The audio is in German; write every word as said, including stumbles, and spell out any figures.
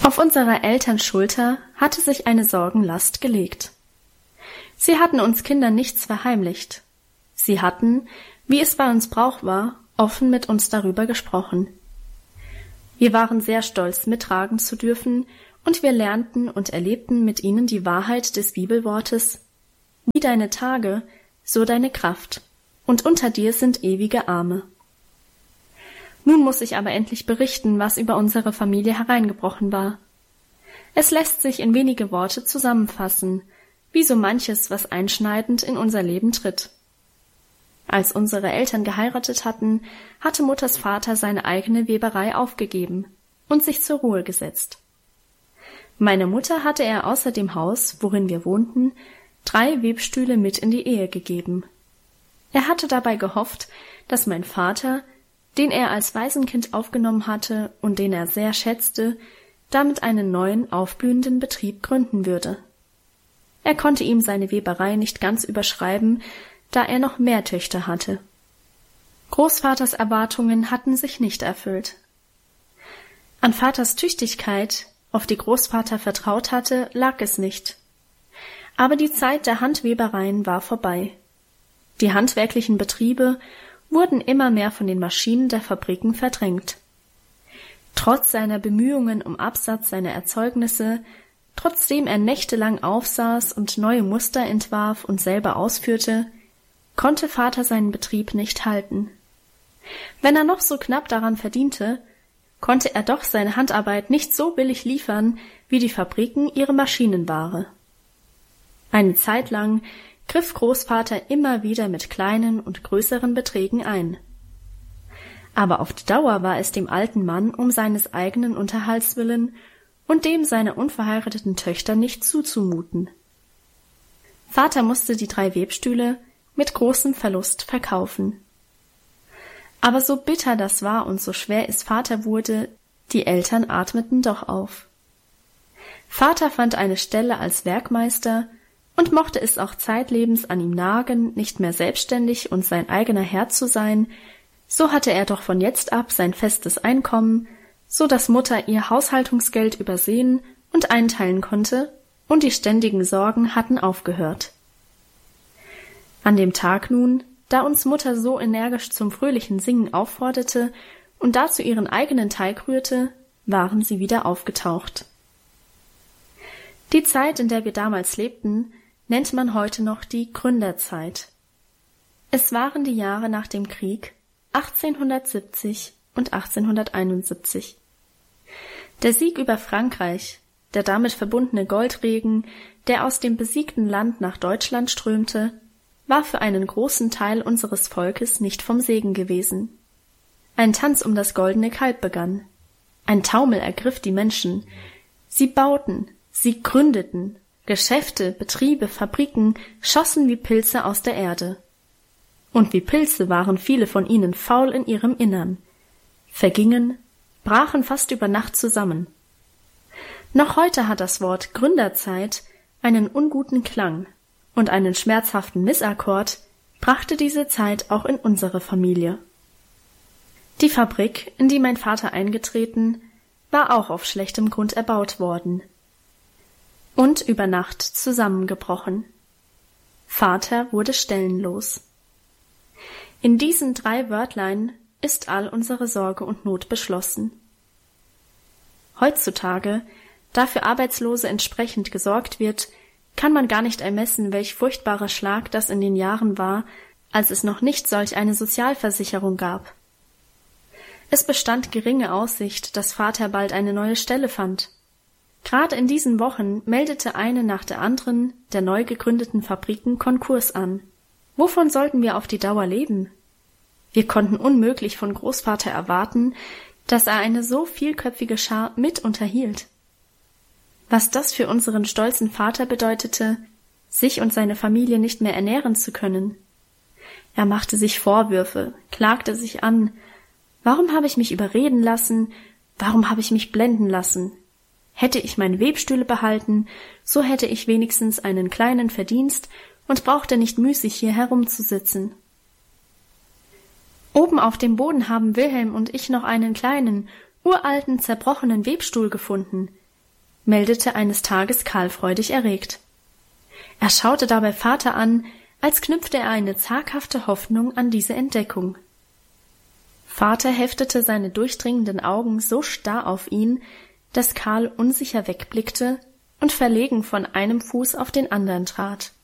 Auf unserer Eltern Schulter hatte sich eine Sorgenlast gelegt. Sie hatten uns Kindern nichts verheimlicht. Sie hatten, wie es bei uns Brauch war, offen mit uns darüber gesprochen. Wir waren sehr stolz, mittragen zu dürfen, und wir lernten und erlebten mit ihnen die Wahrheit des Bibelwortes: Wie deine Tage, so deine Kraft, und unter dir sind ewige Arme. Nun muss ich aber endlich berichten, was über unsere Familie hereingebrochen war. Es lässt sich in wenige Worte zusammenfassen, wie so manches, was einschneidend in unser Leben tritt. Als unsere Eltern geheiratet hatten, hatte Mutters Vater seine eigene Weberei aufgegeben und sich zur Ruhe gesetzt. Meine Mutter hatte er außer dem Haus, worin wir wohnten, drei Webstühle mit in die Ehe gegeben. Er hatte dabei gehofft, dass mein Vater, den er als Waisenkind aufgenommen hatte und den er sehr schätzte, damit einen neuen, aufblühenden Betrieb gründen würde. Er konnte ihm seine Weberei nicht ganz überschreiben, da er noch mehr Töchter hatte. Großvaters Erwartungen hatten sich nicht erfüllt. An Vaters Tüchtigkeit, auf die Großvater vertraut hatte, lag es nicht. Aber die Zeit der Handwebereien war vorbei. Die handwerklichen Betriebe wurden immer mehr von den Maschinen der Fabriken verdrängt. Trotz seiner Bemühungen um Absatz seiner Erzeugnisse, trotzdem er nächtelang aufsaß und neue Muster entwarf und selber ausführte, konnte Vater seinen Betrieb nicht halten. Wenn er noch so knapp daran verdiente, konnte er doch seine Handarbeit nicht so billig liefern, wie die Fabriken ihre Maschinenware. Eine Zeit lang griff Großvater immer wieder mit kleinen und größeren Beträgen ein. Aber auf die Dauer war es dem alten Mann um seines eigenen Unterhalts willen und dem seiner unverheirateten Töchter nicht zuzumuten. Vater musste die drei Webstühle mit großem Verlust verkaufen. Aber so bitter das war und so schwer es Vater wurde, die Eltern atmeten doch auf. Vater fand eine Stelle als Werkmeister und mochte es auch zeitlebens an ihm nagen, nicht mehr selbstständig und sein eigener Herr zu sein, so hatte er doch von jetzt ab sein festes Einkommen, so dass Mutter ihr Haushaltungsgeld übersehen und einteilen konnte, und die ständigen Sorgen hatten aufgehört. An dem Tag nun, da uns Mutter so energisch zum fröhlichen Singen aufforderte und dazu ihren eigenen Teig rührte, waren sie wieder aufgetaucht. Die Zeit, in der wir damals lebten, nennt man heute noch die Gründerzeit. Es waren die Jahre nach dem Krieg, achtzehnhundertsiebzig und achtzehnhunderteinundsiebzig. Der Sieg über Frankreich, der damit verbundene Goldregen, der aus dem besiegten Land nach Deutschland strömte, war für einen großen Teil unseres Volkes nicht vom Segen gewesen. Ein Tanz um das goldene Kalb begann. Ein Taumel ergriff die Menschen. Sie bauten, sie gründeten, Geschäfte, Betriebe, Fabriken schossen wie Pilze aus der Erde. Und wie Pilze waren viele von ihnen faul in ihrem Innern, vergingen, brachen fast über Nacht zusammen. Noch heute hat das Wort Gründerzeit einen unguten Klang, und einen schmerzhaften Missakkord brachte diese Zeit auch in unsere Familie. Die Fabrik, in die mein Vater eingetreten, war auch auf schlechtem Grund erbaut worden und über Nacht zusammengebrochen. Vater wurde stellenlos. In diesen drei Wörtlein ist all unsere Sorge und Not beschlossen. Heutzutage, da für Arbeitslose entsprechend gesorgt wird, kann man gar nicht ermessen, welch furchtbarer Schlag das in den Jahren war, als es noch nicht solch eine Sozialversicherung gab. Es bestand geringe Aussicht, dass Vater bald eine neue Stelle fand. Gerade in diesen Wochen meldete eine nach der anderen der neu gegründeten Fabriken Konkurs an. Wovon sollten wir auf die Dauer leben? Wir konnten unmöglich von Großvater erwarten, dass er eine so vielköpfige Schar mit unterhielt. Was das für unseren stolzen Vater bedeutete, sich und seine Familie nicht mehr ernähren zu können. Er machte sich Vorwürfe, klagte sich an. Warum habe ich mich überreden lassen? Warum habe ich mich blenden lassen? Hätte ich meine Webstühle behalten, so hätte ich wenigstens einen kleinen Verdienst und brauchte nicht müßig hier herumzusitzen. Oben auf dem Boden haben Wilhelm und ich noch einen kleinen, uralten, zerbrochenen Webstuhl gefunden. meldete eines Tages Karl freudig erregt. Er schaute dabei Vater an, als knüpfte er eine zaghafte Hoffnung an diese Entdeckung. Vater heftete seine durchdringenden Augen so starr auf ihn, dass Karl unsicher wegblickte und verlegen von einem Fuß auf den anderen trat.